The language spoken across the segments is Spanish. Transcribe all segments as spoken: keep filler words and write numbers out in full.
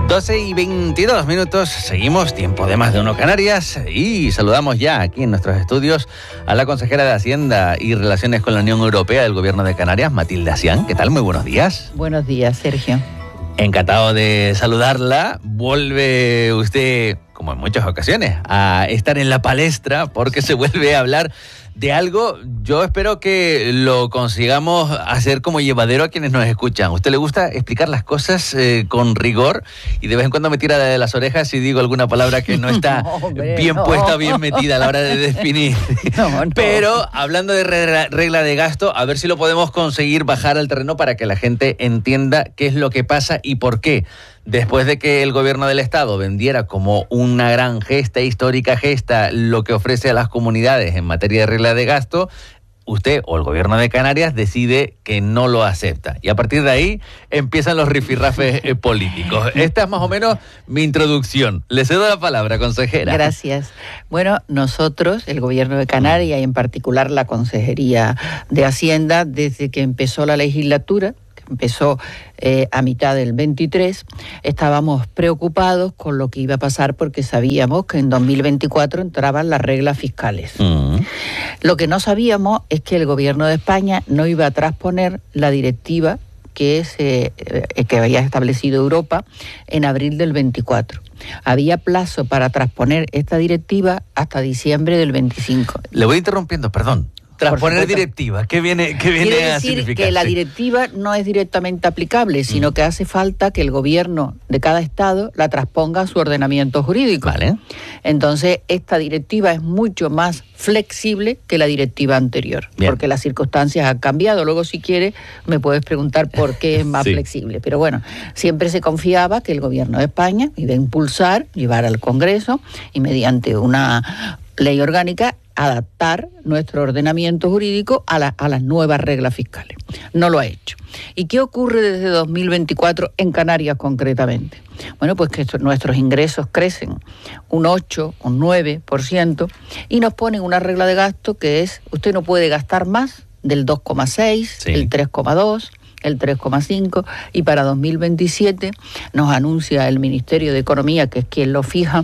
doce y veintidós minutos, seguimos, tiempo de Más de Uno Canarias, y saludamos ya aquí en nuestros estudios a la consejera de Hacienda y Relaciones con la Unión Europea del Gobierno de Canarias, Matilde Asián. ¿Qué tal? Muy buenos días. Buenos días, Sergio. Encantado de saludarla. Vuelve usted, como en muchas ocasiones, a estar en la palestra porque se vuelve a hablar de algo. Yo espero que lo consigamos hacer como llevadero a quienes nos escuchan. ¿A usted le gusta explicar las cosas eh, con rigor? Y de vez en cuando me tira de las orejas si digo alguna palabra que no está no, hombre, bien no. puesta o bien metida a la hora de definir. No, no. Pero hablando de regla, regla de gasto, a ver si lo podemos conseguir bajar al terreno para que la gente entienda qué es lo que pasa y por qué. Después de que el gobierno del Estado vendiera como una gran gesta, histórica gesta, lo que ofrece a las comunidades en materia de regla de gasto, usted o el gobierno de Canarias decide que no lo acepta. Y a partir de ahí empiezan los rifirrafes eh, políticos. Esta es más o menos mi introducción. Le cedo la palabra, consejera. Gracias. Bueno, nosotros, el gobierno de Canarias y en particular la Consejería de Hacienda, desde que empezó la legislatura, empezó eh, a mitad del veintitrés, estábamos preocupados con lo que iba a pasar porque sabíamos que en dos mil veinticuatro entraban las reglas fiscales. Uh-huh. Lo que no sabíamos es que el gobierno de España no iba a transponer la directiva que, se, eh, que había establecido Europa en abril del veinticuatro. Había plazo para transponer esta directiva hasta diciembre del veinticinco. Le voy interrumpiendo, perdón. Transponer directiva, ¿qué viene, qué viene Quiere a decir significar? Que la directiva no es directamente aplicable, sino mm. que hace falta que el gobierno de cada estado la transponga a su ordenamiento jurídico. Vale. Entonces, esta directiva es mucho más flexible que la directiva anterior, Bien. porque las circunstancias han cambiado. Luego, si quieres, me puedes preguntar por qué es más sí. flexible. Pero bueno, siempre se confiaba que el gobierno de España iba a impulsar, llevar al Congreso y mediante una ley orgánica adaptar nuestro ordenamiento jurídico a, la, a las nuevas reglas fiscales. No lo ha hecho. ¿Y qué ocurre desde dos mil veinticuatro en Canarias concretamente? Bueno, pues que nuestros ingresos crecen un ocho, un nueve por ciento y nos ponen una regla de gasto que es, usted no puede gastar más del dos coma seis, sí. el tres coma dos, el tres coma cinco, y para dos mil veintisiete nos anuncia el Ministerio de Economía, que es quien lo fija,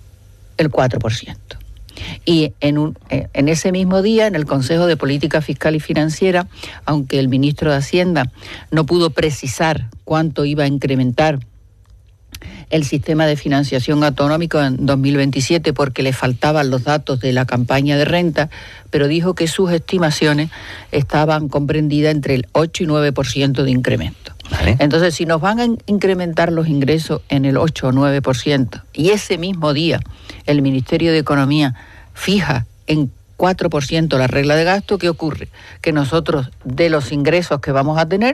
el cuatro por ciento. Y en, un, en ese mismo día, en el Consejo de Política Fiscal y Financiera, aunque el ministro de Hacienda no pudo precisar cuánto iba a incrementar el sistema de financiación autonómico en dos mil veintisiete porque le faltaban los datos de la campaña de renta, pero dijo que sus estimaciones estaban comprendidas entre el ocho y nueve por ciento de incremento. ¿Vale? Entonces, si nos van a incrementar los ingresos en el ocho o nueve por ciento y ese mismo día el Ministerio de Economía fija en cuatro por ciento la regla de gasto, ¿qué ocurre? Que nosotros, de los ingresos que vamos a tener,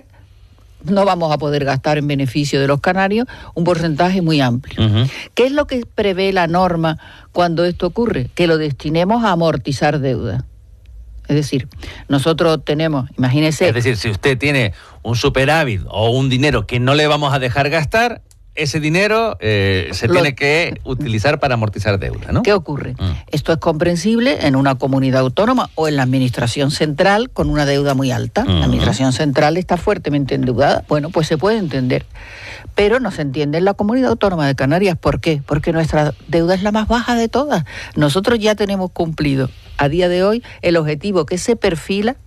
no vamos a poder gastar en beneficio de los canarios un porcentaje muy amplio. Uh-huh. ¿Qué es lo que prevé la norma cuando esto ocurre? Que lo destinemos a amortizar deuda. Es decir, nosotros tenemos, imagínese... Es decir, si usted tiene un superávit o un dinero que no le vamos a dejar gastar, ese dinero eh, se lo, tiene que utilizar para amortizar deuda, ¿no? ¿Qué ocurre? Mm. Esto es comprensible en una comunidad autónoma o en la administración central con una deuda muy alta. Mm. La administración central está fuertemente endeudada. Bueno, pues se puede entender. Pero no se entiende en la comunidad autónoma de Canarias. ¿Por qué? Porque nuestra deuda es la más baja de todas. Nosotros ya tenemos cumplido a día de hoy el objetivo que se perfila,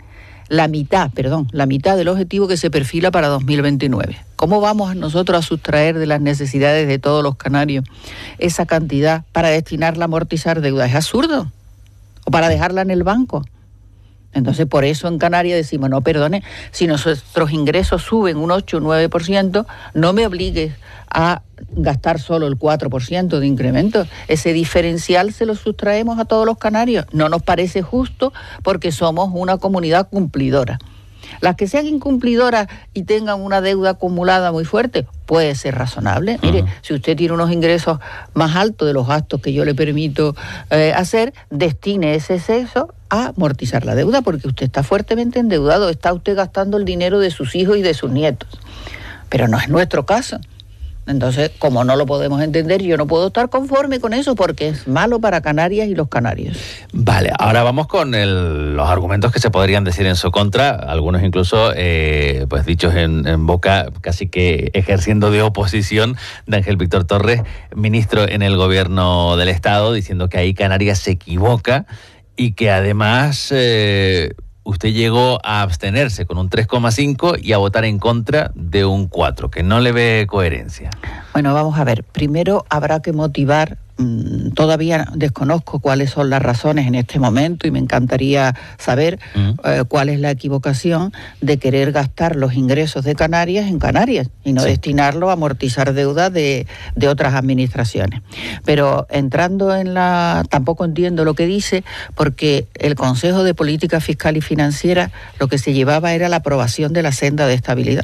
la mitad, perdón, la mitad del objetivo que se perfila para dos mil veintinueve. ¿Cómo vamos nosotros a sustraer de las necesidades de todos los canarios esa cantidad para destinarla a amortizar deuda? Es absurdo. O para dejarla en el banco. Entonces, por eso en Canarias decimos, no, perdone, si nuestros ingresos suben un ocho o nueve por ciento, no me obligues a gastar solo el cuatro por ciento de incremento. Ese diferencial se lo sustraemos a todos los canarios. No nos parece justo porque somos una comunidad cumplidora. Las que sean incumplidoras y tengan una deuda acumulada muy fuerte, puede ser razonable. Mire, uh-huh. si usted tiene unos ingresos más altos de los gastos que yo le permito eh, hacer, destine ese exceso a amortizar la deuda, porque usted está fuertemente endeudado, está usted gastando el dinero de sus hijos y de sus nietos. Pero no es nuestro caso. Entonces, como no lo podemos entender, yo no puedo estar conforme con eso porque es malo para Canarias y los canarios. Vale, ahora vamos con el, los argumentos que se podrían decir en su contra, algunos incluso eh, pues dichos en, en boca, casi que ejerciendo de oposición, de Ángel Víctor Torres, ministro en el gobierno del Estado, diciendo que ahí Canarias se equivoca y que además eh, usted llegó a abstenerse con un tres coma cinco y a votar en contra de un cuatro, que no le ve coherencia. Bueno, vamos a ver. Primero habrá que motivar. Mmm, todavía desconozco cuáles son las razones en este momento y me encantaría saber uh-huh. eh, cuál es la equivocación de querer gastar los ingresos de Canarias en Canarias y no sí. destinarlo a amortizar deuda de, de otras administraciones. Pero entrando en la... Tampoco entiendo lo que dice, porque el Consejo de Política Fiscal y Financiera lo que se llevaba era la aprobación de la senda de estabilidad.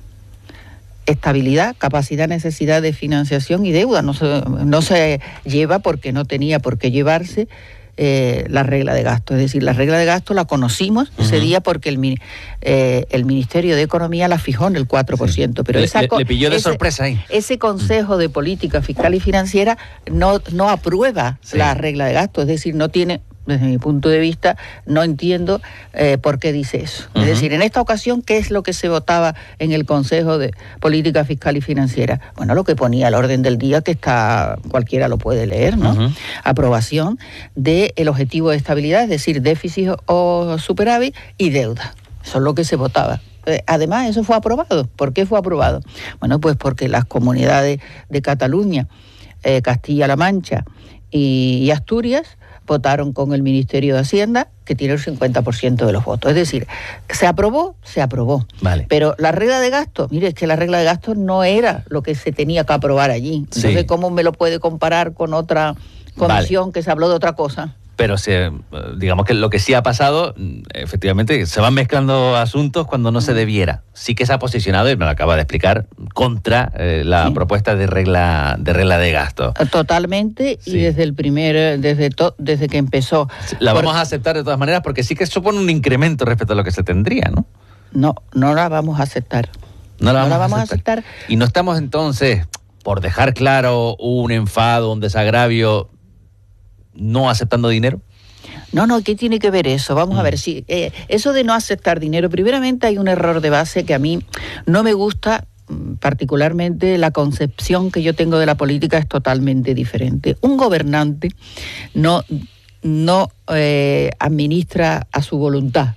Estabilidad, capacidad, necesidad de financiación y deuda. No se, no se lleva porque no tenía por qué llevarse eh, la regla de gasto. Es decir, la regla de gasto la conocimos uh-huh. ese día porque el, eh, el Ministerio de Economía la fijó en el cuatro por ciento. Sí. Pero le, esa, le, le pilló de ese, sorpresa ahí. Ese Consejo de Política Fiscal y Financiera no, no aprueba sí. la regla de gasto. Es decir, no tiene... Desde mi punto de vista, no entiendo eh, por qué dice eso. Uh-huh. Es decir, en esta ocasión, ¿qué es lo que se votaba en el Consejo de Política Fiscal y Financiera? Bueno, lo que ponía al orden del día, que está cualquiera lo puede leer, ¿no? Uh-huh. Aprobación del objetivo de estabilidad, es decir, déficit o superávit y deuda. Eso es lo que se votaba. Además, eso fue aprobado. ¿Por qué fue aprobado? Bueno, pues porque las comunidades de Cataluña, eh, Castilla-La Mancha y, y Asturias votaron con el Ministerio de Hacienda, que tiene el cincuenta por ciento de los votos. Es decir, se aprobó, se aprobó. Vale. Pero la regla de gasto, mire, es que la regla de gasto no era lo que se tenía que aprobar allí. Entonces, sí. ¿cómo me lo puede comparar con otra comisión vale. que se habló de otra cosa? Pero se, digamos que lo que sí ha pasado, efectivamente, se van mezclando asuntos cuando no se debiera. Sí que se ha posicionado, y me lo acaba de explicar, contra eh, la sí. propuesta de regla de regla de gasto. Totalmente, sí. y desde el primer, desde to, desde que empezó. La vamos a aceptar de todas maneras porque sí que supone un incremento respecto a lo que se tendría, ¿no? No, no la vamos a aceptar. No la vamos, no la vamos a, aceptar. a aceptar. Y no estamos entonces, por dejar claro un enfado, un desagravio, no aceptando dinero. No, no, ¿qué tiene que ver eso? Vamos mm. a ver, si eh, eso de no aceptar dinero, primeramente hay un error de base que a mí no me gusta, particularmente la concepción que yo tengo de la política es totalmente diferente. Un gobernante no, no eh, administra a su voluntad.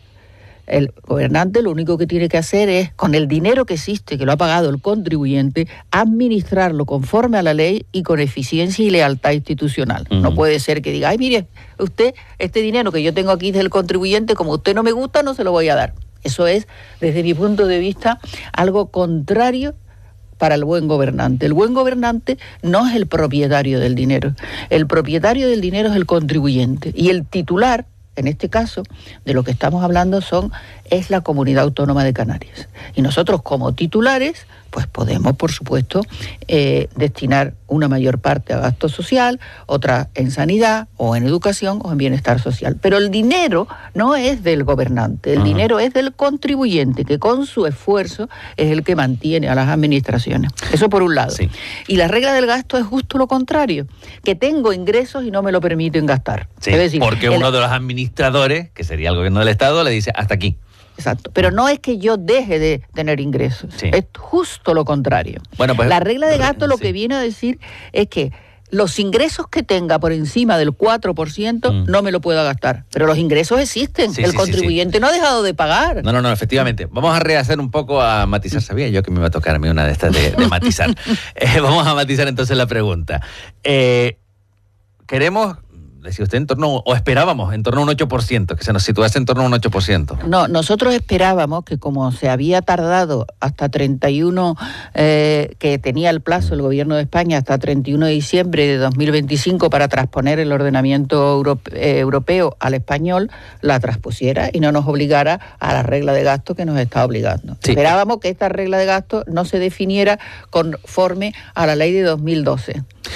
El gobernante lo único que tiene que hacer es, con el dinero que existe, que lo ha pagado el contribuyente, administrarlo conforme a la ley y con eficiencia y lealtad institucional. Uh-huh. No puede ser que diga, ay, mire, usted, este dinero que yo tengo aquí del contribuyente, como usted no me gusta, no se lo voy a dar. Eso es, desde mi punto de vista, algo contrario para el buen gobernante. El buen gobernante no es el propietario del dinero. El propietario del dinero es el contribuyente. Y el titular, en este caso, de lo que estamos hablando son es la Comunidad Autónoma de Canarias. Y nosotros como titulares, pues podemos, por supuesto, eh, destinar una mayor parte a gasto social, otra en sanidad, o en educación, o en bienestar social. Pero el dinero no es del gobernante, el uh-huh. dinero es del contribuyente, que con su esfuerzo es el que mantiene a las administraciones. Eso por un lado. Sí. Y la regla del gasto es justo lo contrario, que tengo ingresos y no me lo permiten gastar. Sí, es decir, porque el, uno de los administradores, que sería el gobierno del Estado, le dice hasta aquí. Exacto, pero no es que yo deje de tener ingresos, sí. es justo lo contrario. Bueno, pues, la regla de gasto lo sí. que viene a decir es que los ingresos que tenga por encima del cuatro por ciento mm. no me lo puedo gastar, pero los ingresos existen, sí, el sí, contribuyente sí, sí. no ha dejado de pagar. No, no, no, efectivamente. Vamos a rehacer un poco a matizar, sabía yo que me iba a tocar a mí una de estas de, de matizar. eh, vamos a matizar entonces la pregunta. Eh, queremos... decía usted, en torno, o esperábamos en torno a un ocho por ciento, que se nos situase en torno a un ocho por ciento. No, nosotros esperábamos que como se había tardado hasta treinta y uno, eh, que tenía el plazo el gobierno de España hasta treinta y uno de diciembre de dos mil veinticinco para transponer el ordenamiento europe, eh, europeo al español, la transpusiera y no nos obligara a la regla de gasto que nos está obligando. Sí. Esperábamos que esta regla de gasto no se definiera conforme a la ley de dos mil doce.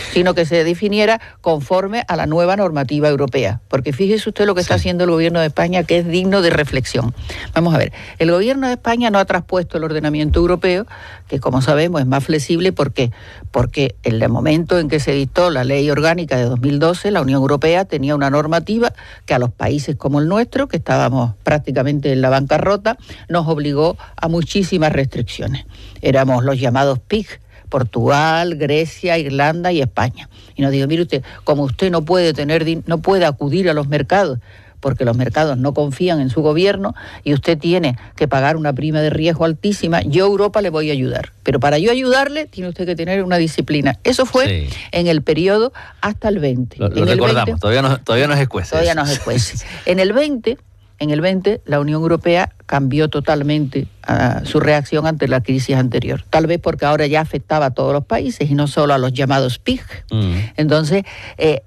sino que se definiera conforme a la nueva normativa europea. Porque fíjese usted lo que sí. está haciendo el gobierno de España, que es digno de reflexión. Vamos a ver, el gobierno de España no ha traspuesto el ordenamiento europeo, que como sabemos es más flexible, ¿por qué? Porque en el momento en que se dictó la ley orgánica de dos mil doce, la Unión Europea tenía una normativa que a los países como el nuestro, que estábamos prácticamente en la bancarrota, nos obligó a muchísimas restricciones. Éramos los llamados P I G, Portugal, Grecia, Irlanda y España. Y nos dijo, mire usted, como usted no puede tener, no puede acudir a los mercados, porque los mercados no confían en su gobierno y usted tiene que pagar una prima de riesgo altísima, yo Europa le voy a ayudar. Pero para yo ayudarle tiene usted que tener una disciplina. Eso fue sí. en el periodo hasta el veinte. Lo, lo en recordamos, el veinte, todavía no, todavía no es escuece. Todavía no es escuece. En el veinte... En el veinte, la Unión Europea cambió totalmente uh, su reacción ante la crisis anterior. Tal vez porque ahora ya afectaba a todos los países y no solo a los llamados P I G. Mm. Entonces, eh,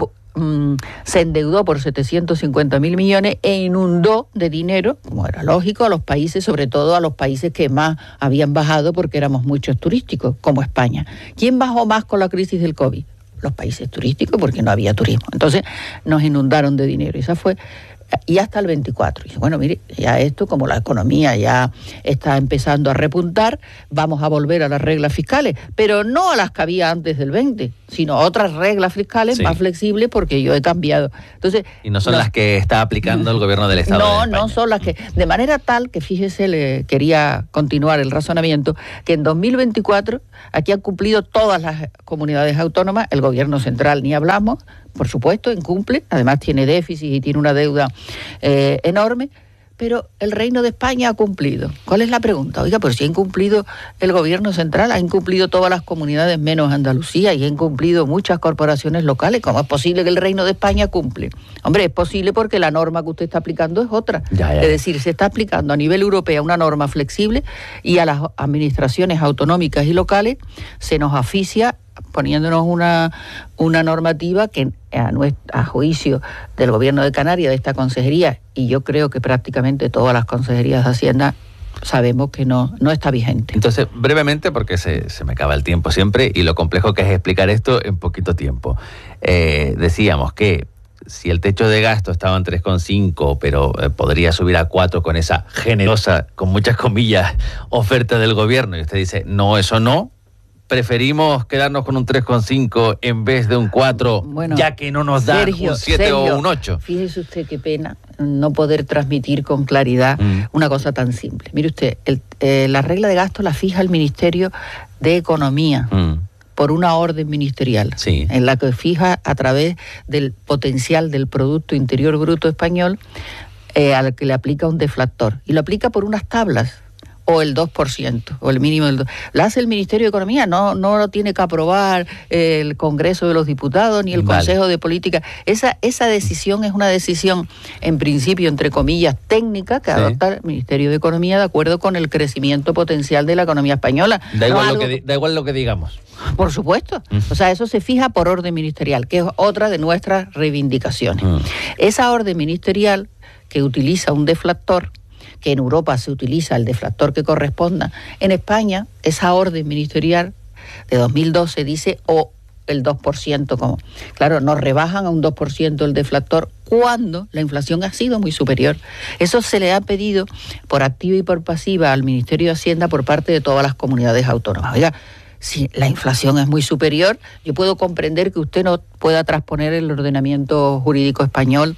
um, se endeudó por setecientos cincuenta mil millones e inundó de dinero, como era lógico, a los países, sobre todo a los países que más habían bajado porque éramos muchos turísticos, como España. ¿Quién bajó más con la crisis del COVID? Los países turísticos, porque no había turismo. Entonces, nos inundaron de dinero. Esa fue... Y hasta el veinticuatro. Y bueno, mire, ya esto, como la economía ya está empezando a repuntar, vamos a volver a las reglas fiscales, pero no a las que había antes del veinte, sino a otras reglas fiscales sí. más flexibles, porque yo he cambiado. Entonces, y no son no, las que está aplicando el gobierno del Estado. No, de España. no son las que... De manera tal que, fíjese, le quería continuar el razonamiento, que en dos mil veinticuatro aquí han cumplido todas las comunidades autónomas, el gobierno central ni hablamos, por supuesto, incumple, además tiene déficit y tiene una deuda eh, enorme, pero el Reino de España ha cumplido. ¿Cuál es la pregunta? Oiga, pues si ha incumplido el gobierno central, ha incumplido todas las comunidades menos Andalucía y ha incumplido muchas corporaciones locales. ¿Cómo es posible que el Reino de España cumple? Hombre, es posible porque la norma que usted está aplicando es otra. Ya, ya. Es decir, se está aplicando a nivel europeo una norma flexible y a las administraciones autonómicas y locales se nos asfixia poniéndonos una, una normativa que a, nuestro, a juicio del gobierno de Canarias, de esta consejería, y yo creo que prácticamente todas las consejerías de Hacienda, sabemos que no, no está vigente. Entonces, brevemente, porque se, se me acaba el tiempo siempre, y lo complejo que es explicar esto en poquito tiempo. Eh, decíamos que si el techo de gasto estaba en tres coma cinco, pero eh, podría subir a cuatro con esa generosa, con muchas comillas, oferta del gobierno, y usted dice, no, eso no, preferimos quedarnos con un tres coma cinco en vez de un cuatro, bueno, ya que no nos da Sergio, un siete Sergio, o un ocho. Fíjese usted qué pena no poder transmitir con claridad mm. una cosa tan simple. Mire usted, el, eh, la regla de gasto la fija el Ministerio de Economía mm. por una orden ministerial, sí. en la que fija a través del potencial del Producto Interior Bruto español eh, al que le aplica un deflactor. Y lo aplica por unas tablas, o el dos por ciento, o el mínimo del dos por ciento. La hace el Ministerio de Economía, no, no lo tiene que aprobar el Congreso de los Diputados ni el vale. Consejo de Política. Esa, esa decisión es una decisión, en principio, entre comillas, técnica, que sí. adopta el Ministerio de Economía de acuerdo con el crecimiento potencial de la economía española. Da igual, no, lo, algo... que, da igual lo que digamos. Por supuesto. Mm. O sea, eso se fija por orden ministerial, que es otra de nuestras reivindicaciones. Mm. Esa orden ministerial que utiliza un deflactor, que en Europa se utiliza el deflactor que corresponda, en España esa orden ministerial de dos mil doce dice o el dos por ciento. Como, claro, nos rebajan a un dos por ciento el deflactor cuando la inflación ha sido muy superior. Eso se le ha pedido por activa y por pasiva al Ministerio de Hacienda por parte de todas las comunidades autónomas. Oiga, si la inflación es muy superior, yo puedo comprender que usted no pueda transponer el ordenamiento jurídico español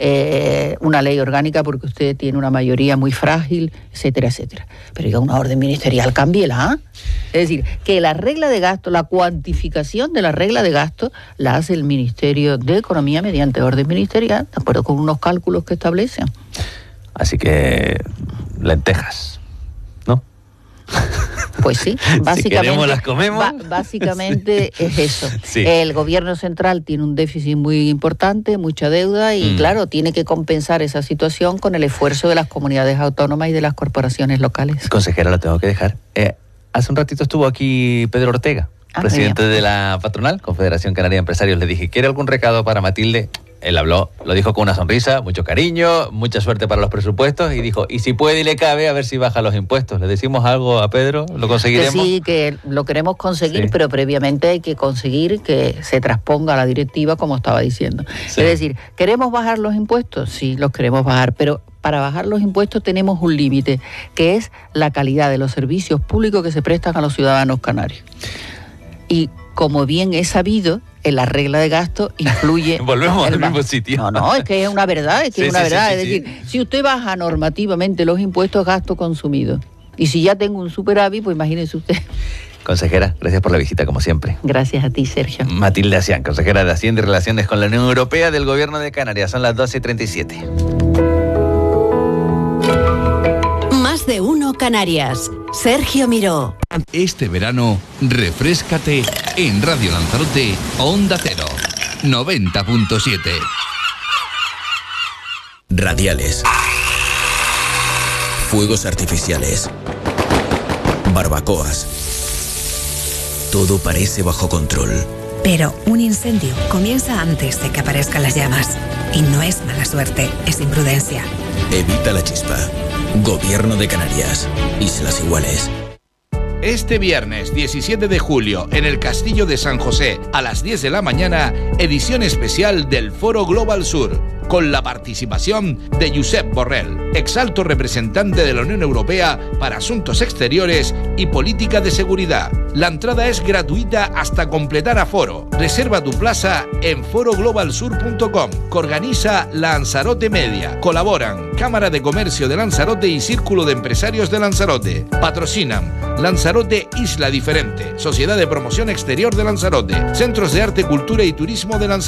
eh, una ley orgánica porque usted tiene una mayoría muy frágil, etcétera, etcétera. Pero ya una orden ministerial, cámbiela, ¿eh? Es decir, que la regla de gasto, la cuantificación de la regla de gasto, la hace el Ministerio de Economía mediante orden ministerial, de acuerdo con unos cálculos que establecen. Así que, lentejas, ¿no? Pues sí, básicamente, si queremos las comemos. Ba- básicamente sí. es eso. Sí. El gobierno central tiene un déficit muy importante, mucha deuda y mm. claro, tiene que compensar esa situación con el esfuerzo de las comunidades autónomas y de las corporaciones locales. Consejera, lo tengo que dejar. Eh, hace un ratito estuvo aquí Pedro Ortega, ah, presidente de la patronal, Confederación Canaria de Empresarios. Le dije, ¿quiere algún recado para Matilde? él habló, lo dijo con una sonrisa, mucho cariño, mucha suerte para los presupuestos y dijo, y si puede y le cabe, a ver si baja los impuestos. ¿Le decimos algo a Pedro? ¿Lo conseguiremos? Que sí, que lo queremos conseguir, sí. Pero previamente hay que conseguir que se transponga la directiva, como estaba diciendo. Sí. Es decir, ¿queremos bajar los impuestos? Sí, los queremos bajar, pero para bajar los impuestos tenemos un límite, que es la calidad de los servicios públicos que se prestan a los ciudadanos canarios. Y como bien he sabido, en la regla de gasto influye... Volvemos al mismo sitio. No, no, es que es una verdad, es que sí, es una sí, verdad. Sí, sí, es decir, sí. Si usted baja normativamente los impuestos, gasto consumido. Y si ya tengo un superávit, pues imagínese usted. Consejera, gracias por la visita, como siempre. Gracias a ti, Sergio. Matilde Asián, consejera de Hacienda y Relaciones con la Unión Europea del Gobierno de Canarias. Son las doce y treinta y siete. Más de uno Canarias. Sergio Miró. Este verano, refréscate en Radio Lanzarote, Onda Cero, noventa punto siete. Radiales. Fuegos artificiales. Barbacoas. Todo parece bajo control. Pero un incendio comienza antes de que aparezcan las llamas. Y no es mala suerte, es imprudencia. Evita la chispa. Gobierno de Canarias. Islas Iguales. Este viernes diecisiete de julio, en el Castillo de San José, a las diez de la mañana, edición especial del Foro Global Sur, con la participación de Josep Borrell, exalto representante de la Unión Europea para Asuntos Exteriores y Política de Seguridad. La entrada es gratuita hasta completar aforo. Reserva tu plaza en foro global sur punto com, que organiza Lanzarote Media. Colaboran Cámara de Comercio de Lanzarote y Círculo de Empresarios de Lanzarote. Patrocinan Lanzarote Isla Diferente, Sociedad de Promoción Exterior de Lanzarote, Centros de Arte, Cultura y Turismo de Lanzarote.